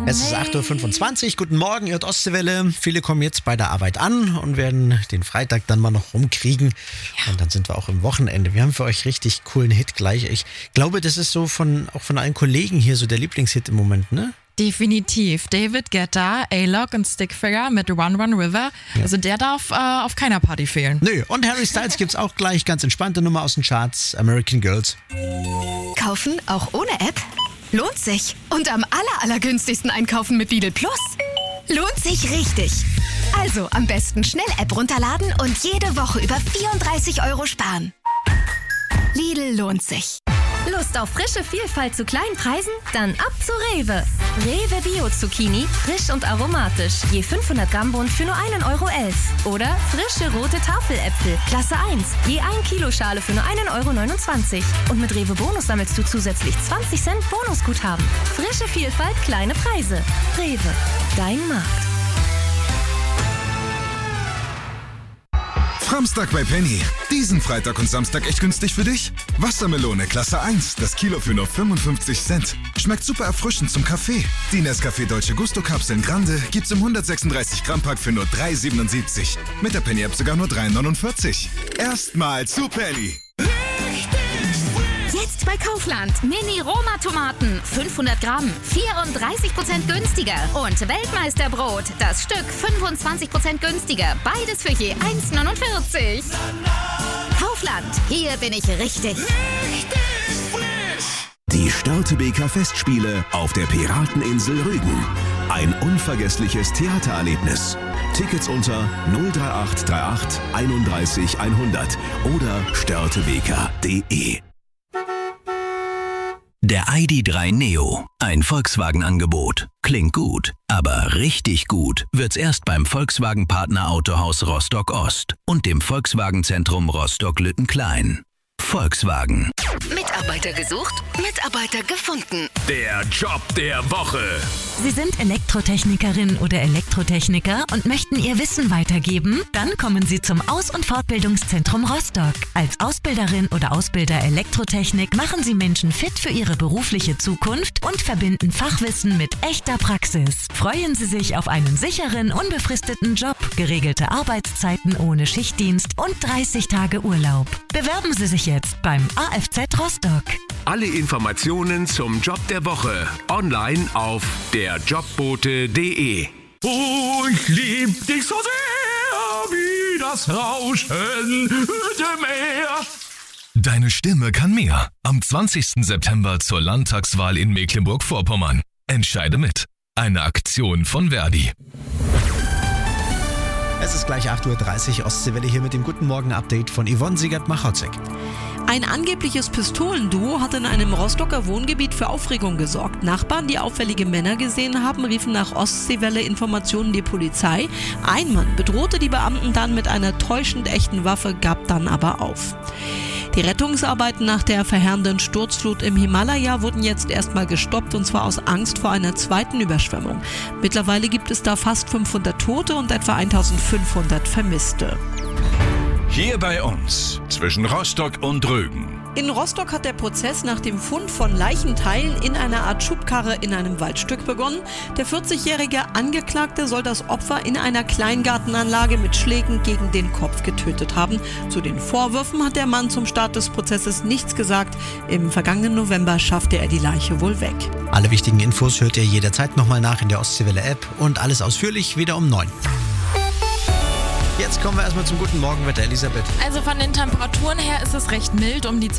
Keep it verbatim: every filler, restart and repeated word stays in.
Es ist acht Uhr fünfundzwanzig. Guten Morgen, ihr hört Ostseewelle. Viele kommen jetzt bei der Arbeit an und werden den Freitag dann mal noch rumkriegen. Ja. Und dann sind wir auch im Wochenende. Wir haben für euch richtig coolen Hit gleich. Ich glaube, das ist so von auch von allen Kollegen hier so der Lieblingshit im Moment, ne? Definitiv. David Guetta, A-Lock und Stickfigure mit Run Run River. Ja. Also der darf äh, auf keiner Party fehlen. Nö. Und Harry Styles gibt's auch gleich. Ganz entspannte Nummer aus den Charts. American Girls. Kaufen auch ohne App? Lohnt sich. Und am aller, allergünstigsten einkaufen mit Lidl Plus. Lohnt sich richtig. Also am besten schnell App runterladen und jede Woche über vierunddreißig Euro sparen. Lidl lohnt sich. Lust auf frische Vielfalt zu kleinen Preisen? Dann ab zu Rewe. Rewe Bio Zucchini, frisch und aromatisch. Je fünfhundert Gramm Bund für nur einen Euro elf. Oder frische rote Tafeläpfel, Klasse eins. Je ein Kilo Schale für nur einen Euro neunundzwanzig. Und mit Rewe Bonus sammelst du zusätzlich zwanzig Cent Bonusguthaben. Frische Vielfalt, kleine Preise. Rewe, dein Markt. Framstag bei Penny. Diesen Freitag und Samstag echt günstig für dich? Wassermelone Klasse eins, das Kilo für nur fünfundfünfzig Cent. Schmeckt super erfrischend zum Kaffee. Die Nescafé Dolce Gusto Kapseln Grande gibt's im hundertsechsunddreißig Gramm Pack für nur drei siebenundsiebzig. Mit der Penny App sogar nur drei neunundvierzig. Erstmal zu Penny. Jetzt bei Kaufland. Mini-Roma-Tomaten. fünfhundert Gramm. vierunddreißig Prozent günstiger. Und Weltmeisterbrot. Das Stück fünfundzwanzig Prozent günstiger. Beides für je eins neunundvierzig. Kaufland. Hier bin ich richtig. Die Störtebeker Festspiele auf der Pirateninsel Rügen. Ein unvergessliches Theatererlebnis. Tickets unter null drei acht drei acht einunddreißig hundert oder störtebeker punkt de. Der I D drei Neo. Ein Volkswagen-Angebot. Klingt gut, aber richtig gut wird's erst beim Volkswagen-Partner Autohaus Rostock-Ost und dem Volkswagen-Zentrum Rostock-Lüttenklein. Volkswagen. Mitarbeiter gesucht, Mitarbeiter gefunden. Der Job der Woche. Sie sind Elektrotechnikerin oder Elektrotechniker und möchten Ihr Wissen weitergeben? Dann kommen Sie zum Aus- und Fortbildungszentrum Rostock. Als Ausbilderin oder Ausbilder Elektrotechnik machen Sie Menschen fit für ihre berufliche Zukunft und verbinden Fachwissen mit echter Praxis. Freuen Sie sich auf einen sicheren, unbefristeten Job, geregelte Arbeitszeiten ohne Schichtdienst und dreißig Tage Urlaub. Bewerben Sie sich jetzt beim A F Z Rostock. Alle Informationen zum Job der Woche online auf der jobbote punkt de. Oh, ich lieb dich so sehr wie das Rauschen dem Meer. Deine Stimme kann mehr. Am zwanzigsten September zur Landtagswahl in Mecklenburg-Vorpommern. Entscheide mit. Eine Aktion von Verdi. Es ist gleich acht Uhr dreißig, Ostseewelle hier mit dem Guten Morgen-Update von Yvonne Siegert-Machotzek. Ein angebliches Pistolenduo hat in einem Rostocker Wohngebiet für Aufregung gesorgt. Nachbarn, die auffällige Männer gesehen haben, riefen nach Ostseewelle-Informationen die Polizei. Ein Mann bedrohte die Beamten dann mit einer täuschend echten Waffe, gab dann aber auf. Die Rettungsarbeiten nach der verheerenden Sturzflut im Himalaya wurden jetzt erstmal gestoppt, und zwar aus Angst vor einer zweiten Überschwemmung. Mittlerweile gibt es da fast fünfhundert Tote und etwa eintausendfünfhundert Vermisste. Hier bei uns, zwischen Rostock und Rügen. In Rostock hat der Prozess nach dem Fund von Leichenteilen in einer Art Schubkarre in einem Waldstück begonnen. Der vierzigjährige Angeklagte soll das Opfer in einer Kleingartenanlage mit Schlägen gegen den Kopf getötet haben. Zu den Vorwürfen hat der Mann zum Start des Prozesses nichts gesagt. Im vergangenen November schaffte er die Leiche wohl weg. Alle wichtigen Infos hört ihr jederzeit nochmal nach in der Ostseewelle-App und alles ausführlich wieder um neun. Jetzt kommen wir erstmal zum guten Morgenwetter, Elisabeth. Also von den Temperaturen her ist es recht mild, um die